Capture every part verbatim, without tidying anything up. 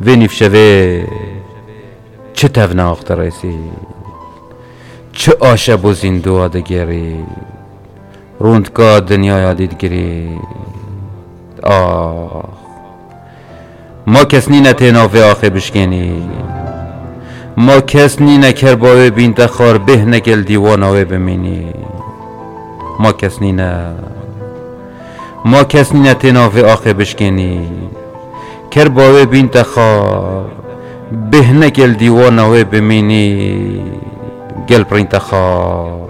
وینیف شوه چه توناخت رسی چه آشب و زیندو آدگیری روندکا دنیا یادید گیری. آه ما کس نی نتیناوی آخه بشکنی، ما کس نی نکر باوی بین تخار به نگل دیواناوی بمینی. ما کس نی نه ما کس نی نتیناوی آخه بشکنی کر باوی بین تخار به نگل دیواناوی بمینی. گل پرین تخار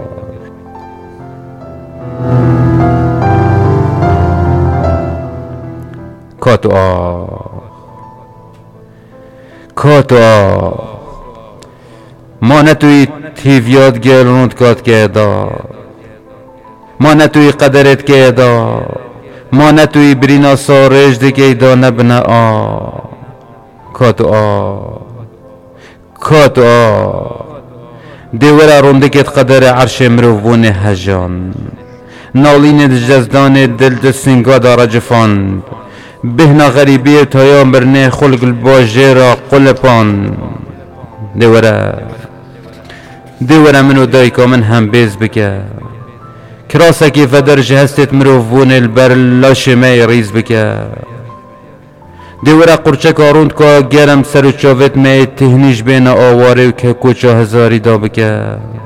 کاتو آ کاتو آ ما نتوی تیویاد گل روند کات که دا، ما نتوی قدرت که دا، ما نتوی برینا سارج دیگه دا نبنا آ. کاتو آ کاتو آ دیوره رونده کت قدر عرش مروفون هجان نالین جزدان دل دستنگا دارا جفان بهنا غریبی تایا مرنه خلق الباجه را قلپان. دیوره دیوره منو دایکا من هم بیز بکه کراسه که فدر جهستت مروفون البر لاشمه ریز بکه. دیوره قرچه کاروند که گرم سر و چاوت می تهنیش بین آواره و که کوچه هزاری دا بکه.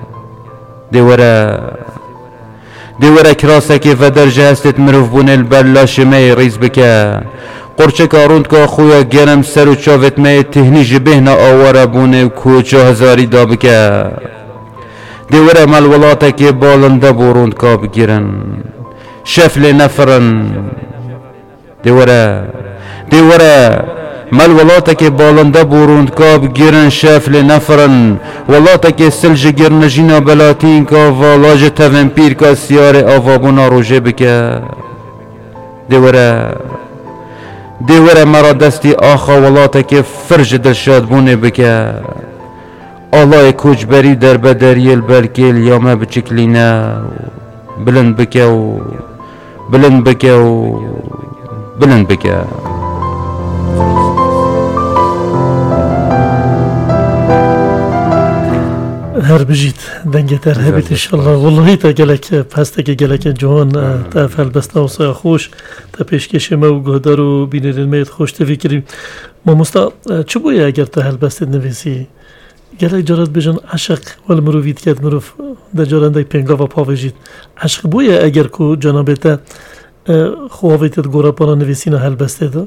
دیوره دیوره کراسه که فدر جهستت مروفون البر لاشمه ریز بکه. قرچه کاروند که خویا گرم سر و چاوت می تهنیش بین آواره بونه و کوچه هزاری دا بکه. دیوره ملولاته که بالنده بوروند که بگیرن شفل نفرن. دیوره دیوره ملولاته که بالنده بوروند که بگیرن شفل نفرن. ولاته که سلج گرنجینا بلاتین که والاج تونپیر که سیار آوابونا روژه بکه. دیوره دیوره مرا دستی آخا ولاته که فرج دلشاد بونه بکه. الله کوچ بری در بدریل بلکل یا ما بچکلینا بلند بکه و بلند بکه و بلند بکه. هر بجید دنگه تر هبید انشالله. والله تا گلک پسته که گلک جوان تا فلبسته و سای خوش تا پیشکش ما و گهدار و بینر المید خوش تفی کریم. ما مستا چه بویه اگر تا هلبسته نویسی گلک جارت بجن عشق ول مروفید کد مروف در جارنده پنگا و پاوجید عشق بویه اگر که جنابتا خواهیتت گورا پانا نویسین هلبسته دا؟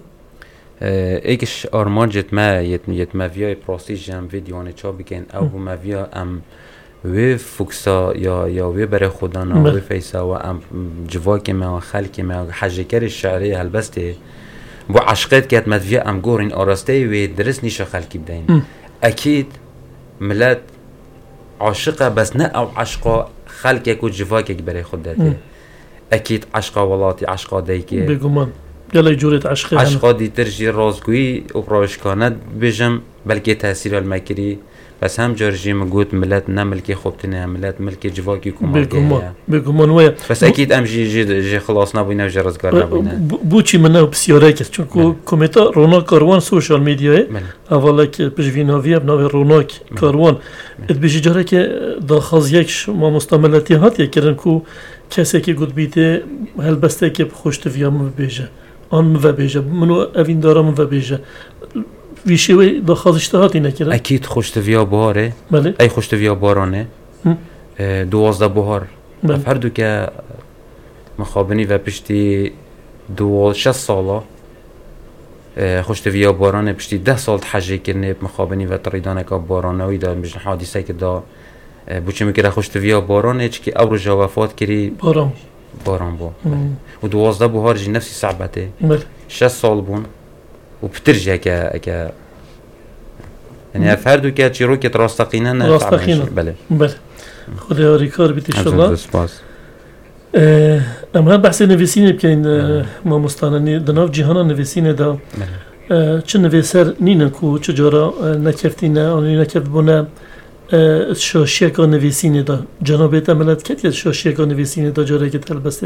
ایکش آرمان جت ما یت یت مافیای پروسیج هم ویدیوانه چا بکن او مافیا ام و فوکسا یا یا و برای خودانا و فیسا و ام جواک ما و خلق ما و حجکر الشعری هلبسته و عشقت که مافیا ام گورین آراسته و درس نیش خلقی بدین. اکید ملت عاشقه بس نه او عشقا خلقك و جواکك برای خود داده. اکید عشقا ولاتی عشقا دیگه بگمان گله جورت عشقی عشقا دیتر جی رازگویی و پروشکانت بجم بلکه تاثیر المکری بس هم جارجی مگود ملت نه ملکی خوبتنه ملت ملکی جواکی کمال بگمان بگمان ویا بس اکید ام جی جی جی خلاص نبوینه و جی رزگار نبوینه بوچی منه بسیاره کس چون که کمیتا روناک کاروان سوشال میدیای اولا که پجویناوی ابناوی روناک کاروان ات بیجی جاره که داخاز یک ما مستعملاتی هاتیه کرن که کسی که گود بیته هلبسته که خوشتویا مو بیجه آن مو بیجه منو اوین دارم مو بیجه ویشوی داخازشته هاتی نکرد اکید خوشتویا باره بله ای خوشتویا بارانه دوازده بهار هر دو که مخابنی و پشتی دو شش ساله خوشتویا بارانه پشتی ده سال حجی کرنه مخابنی و تریدانه که بارانوی دا بجن حادثه که دا بوچه میکره خوشتویا بارانه چی که او رجا وفات کری باران باران بو و دوازده بهار جی نفسی صعبته بله شش سال بون و بترجع که که يعني فرد که چی رو که راستقینه نه راستقینه بله بله خدا یاری کار بیت ان شاء الله. سپاس. اما بحث نویسینه بکنین ما مستانه دناو جهان نویسینه دا چه نویسر نینه کو چه جارا نکفتینه آنی نکفت بونه شاشیه که نویسینه دا جنابیت عملت کتی شاشیه که نویسینه دا جاره که تلبسته